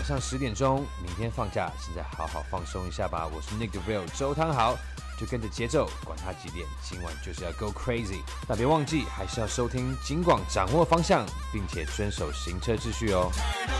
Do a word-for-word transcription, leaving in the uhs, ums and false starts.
上十点钟，明天放假，现在好好放松一下吧。我是 Nick the Real 周汤豪，就跟着节奏，管它几点，今晚就是要 Go Crazy。但别忘记，还是要收听警广，掌握方向，并且遵守行车秩序哦。